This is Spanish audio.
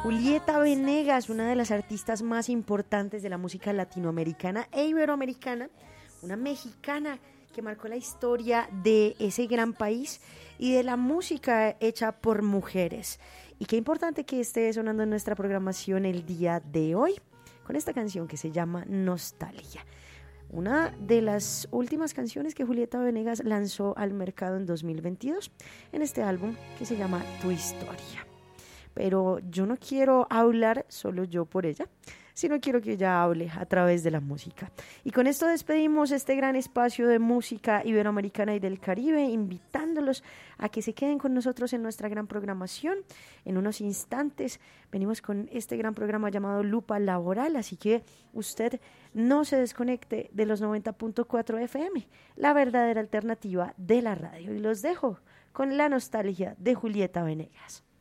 Julieta Venegas, una de las artistas más importantes de la música latinoamericana e iberoamericana, una mexicana que marcó la historia de ese gran país y de la música hecha por mujeres. Y qué importante que esté sonando en nuestra programación el día de hoy, con esta canción que se llama Nostalgia. Una de las últimas canciones que Julieta Venegas lanzó al mercado en 2022, en este álbum que se llama Tu Historia. Pero yo no quiero hablar solo yo por ella, sino quiero que ella hable a través de la música. Y con esto despedimos este gran espacio de música iberoamericana y del Caribe, invitándolos a que se queden con nosotros en nuestra gran programación. En unos instantes venimos con este gran programa llamado Lupa Laboral, así que usted no se desconecte de los 90.4 FM, la verdadera alternativa de la radio. Y los dejo con la nostalgia de Julieta Venegas.